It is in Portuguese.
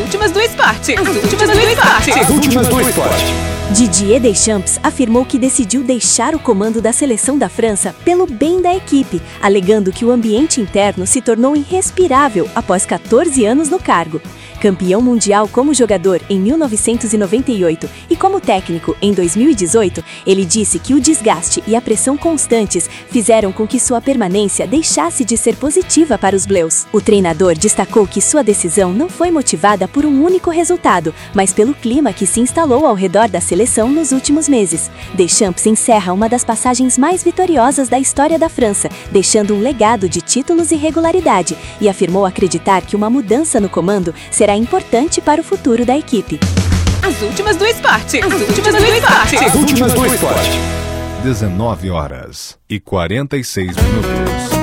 últimas do esporte. As últimas do esporte. As últimas do esporte. Didier Deschamps afirmou que decidiu deixar o comando da seleção da França pelo bem da equipe, alegando que o ambiente interno se tornou irrespirável após 14 anos no cargo. Campeão mundial como jogador em 1998 e como técnico em 2018, ele disse que o desgaste e a pressão constantes fizeram com que sua permanência deixasse de ser positiva para os Bleus. O treinador destacou que sua decisão não foi motivada por um único resultado, mas pelo clima que se instalou ao redor da seleção nos últimos meses. Deschamps encerra uma das passagens mais vitoriosas da história da França, deixando um legado de títulos e regularidade, e afirmou acreditar que uma mudança no comando será importante para o futuro da equipe. As últimas do esporte. As últimas do esporte. As últimas do esporte. 19h46.